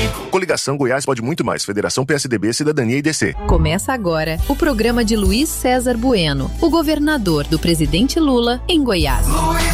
Coligação Goiás Pode Muito Mais. Federação PSDB, Cidadania e DC. Começa agora o programa de Luiz César Bueno, o governador do presidente Lula em Goiás. Luiz